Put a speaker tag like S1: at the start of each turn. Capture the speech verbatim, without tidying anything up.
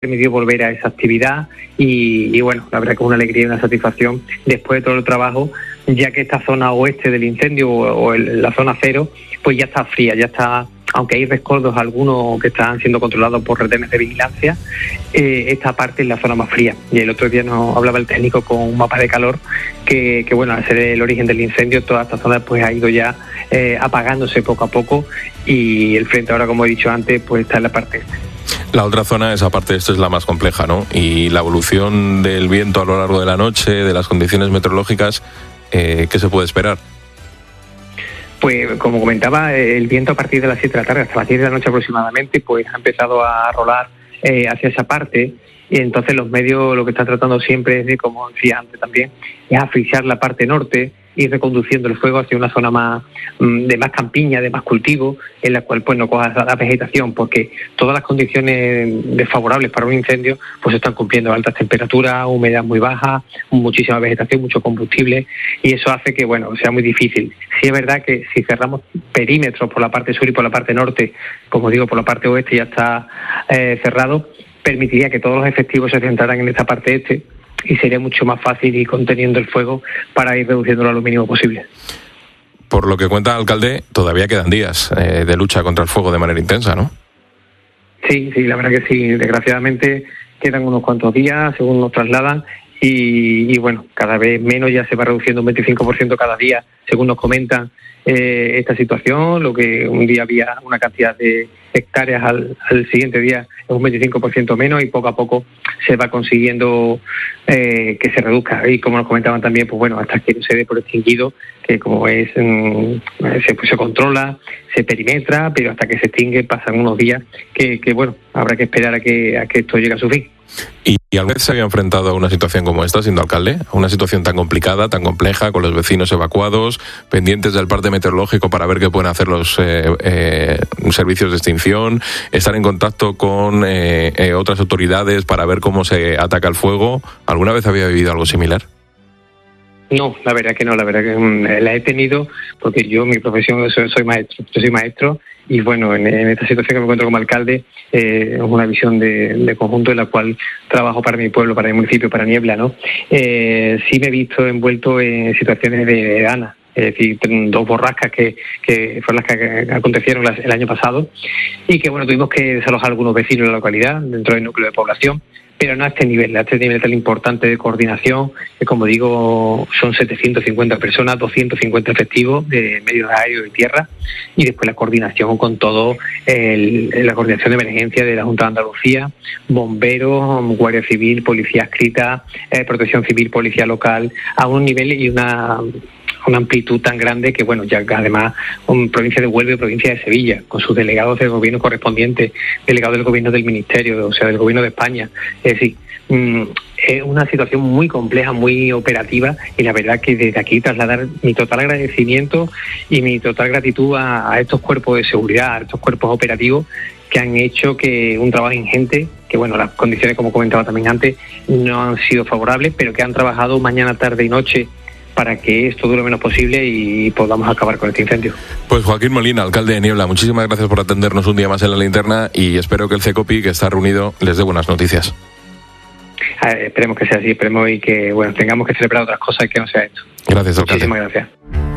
S1: permitido volver a esa actividad y, y bueno, la verdad que es una alegría y una satisfacción después de todo el trabajo, ya que esta zona oeste del incendio o, o el, la zona cero, pues ya está fría, ya está, aunque hay rescoldos algunos que están siendo controlados por retenes de vigilancia, eh, esta parte es la zona más fría. Y el otro día nos hablaba el técnico con un mapa de calor que, que bueno, al ser el origen del incendio, toda esta zona pues ha ido ya eh, apagándose poco a poco y el frente ahora, como he dicho antes, pues está en la parte este.
S2: La otra zona, esa parte esta es la más compleja, ¿no? Y la evolución del viento a lo largo de la noche, de las condiciones meteorológicas, eh, ¿qué se puede esperar?
S1: Pues como comentaba, el viento a partir de las siete de la tarde hasta las diez de la noche aproximadamente, pues ha empezado a rolar eh, hacia esa parte. Y entonces los medios lo que están tratando siempre es de, como decía antes también, es asfixiar la parte norte, ir reconduciendo el fuego hacia una zona más de más campiña, de más cultivo, en la cual pues no coja la vegetación, porque todas las condiciones desfavorables para un incendio pues se están cumpliendo: altas temperaturas, humedad muy baja, muchísima vegetación, mucho combustible, y eso hace que bueno sea muy difícil. Sí es verdad que si cerramos perímetros por la parte sur y por la parte norte, como digo, por la parte oeste ya está eh, cerrado, permitiría que todos los efectivos se centraran en esta parte este y sería mucho más fácil ir conteniendo el fuego para ir reduciéndolo a lo mínimo posible.
S2: Por lo que cuenta el alcalde, todavía quedan días eh, de lucha contra el fuego de manera intensa, ¿no?
S1: Sí, sí, la verdad que sí. Desgraciadamente quedan unos cuantos días, según nos trasladan, y, y bueno, cada vez menos, ya se va reduciendo un veinticinco por ciento cada día, según nos comentan eh, esta situación. Lo que un día había una cantidad de hectáreas, al, al siguiente día es un veinticinco por ciento menos, y poco a poco se va consiguiendo eh, que se reduzca. Y como nos comentaban también, pues bueno, hasta que no se dé por extinguido, que como es mmm, se, pues se controla, se perimetra, pero hasta que se extingue pasan unos días que, que bueno, habrá que esperar a que, a que esto llegue a su fin.
S2: ¿Y, y alguna vez se había enfrentado a una situación como esta siendo alcalde? ¿A una situación tan complicada, tan compleja, con los vecinos evacuados, pendientes del parte meteorológico para ver qué pueden hacer los eh, eh, servicios de extinción, estar en contacto con eh, eh, otras autoridades para ver cómo se ataca el fuego? ¿Alguna vez había vivido algo similar?
S1: No, la verdad que no, la verdad que um, la he tenido porque yo, mi profesión, soy, soy maestro, yo soy maestro y bueno, en, en esta situación que me encuentro como alcalde, eh, es una visión de, de conjunto en la cual trabajo para mi pueblo, para mi municipio, para Niebla, ¿no? Eh, sí me he visto envuelto en situaciones de dana, es decir, dos borrascas que, que fueron las que acontecieron el año pasado y que bueno, tuvimos que desalojar a algunos vecinos de la localidad dentro del núcleo de población, pero no a este nivel, a este nivel tan importante de coordinación, que como digo, son setecientas cincuenta personas, doscientos cincuenta efectivos de medios aéreos y tierra, y después la coordinación con todo, el, la coordinación de emergencia de la Junta de Andalucía, bomberos, Guardia Civil, Policía Adscrita, eh, Protección Civil, Policía Local, a un nivel y una... una amplitud tan grande que, bueno, ya además um, provincia de Huelva y provincia de Sevilla, con sus delegados del gobierno correspondientes, delegados del gobierno del ministerio, o sea, del gobierno de España. Es decir, um, es una situación muy compleja, muy operativa, y la verdad que desde aquí trasladar mi total agradecimiento y mi total gratitud a, a estos cuerpos de seguridad, a estos cuerpos operativos que han hecho que un trabajo ingente, que bueno, las condiciones, como comentaba también antes, no han sido favorables, pero que han trabajado mañana, tarde y noche para que esto dure lo menos posible y podamos acabar con este incendio.
S2: Pues Joaquín Molina, alcalde de Niebla, muchísimas gracias por atendernos un día más en La Linterna y espero que el CECOPI, que está reunido, les dé buenas noticias.
S1: A ver, esperemos que sea así, esperemos y que bueno tengamos que celebrar otras cosas y que no sea esto.
S2: Gracias, alcalde.
S1: Muchísimas gracias.